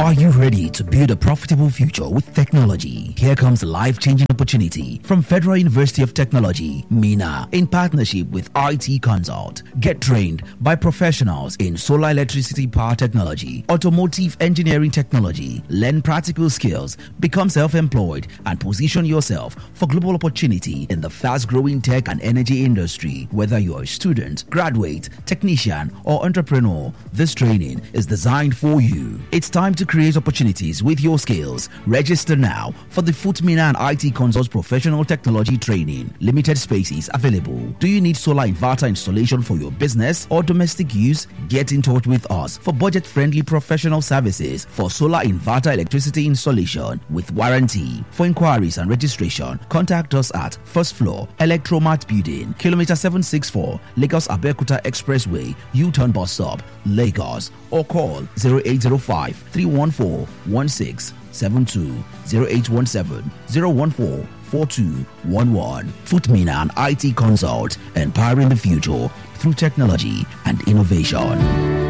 Are you ready to build a profitable future with technology? Here comes a life-changing opportunity from Federal University of Technology, MENA, in partnership with IT Consult. Get trained by professionals in solar electricity power technology, automotive engineering technology, learn practical skills, become self-employed, and position yourself for global opportunity in the fast-growing tech and energy industry. Whether you're a student, graduate, technician, or entrepreneur, this training is designed for you. It's time to create opportunities with your skills. Register now for the MENA and IT Consult Professional Technology Training. Limited spaces available. Do you need solar inverter installation for your business or domestic use? Get in touch with us for budget-friendly professional services for solar inverter electricity installation with warranty. For inquiries and registration, contact us at first floor Electromat Building, kilometer 764, Lagos Abeokuta Expressway, U-turn bus stop, Lagos, or call 0805 314 1672, 0817 014 4211. MENA and IT Consult, empowering the future through technology and innovation.